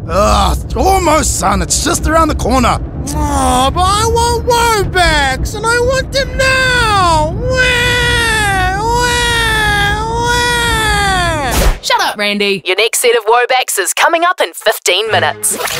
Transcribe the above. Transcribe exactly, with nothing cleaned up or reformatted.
Ugh, almost, son. It's just around the corner. Oh, but I want Wobacks, and I want them now! Wah, wah, wah. Shut up, Randy. Your next set of Wobacks is coming up in fifteen minutes.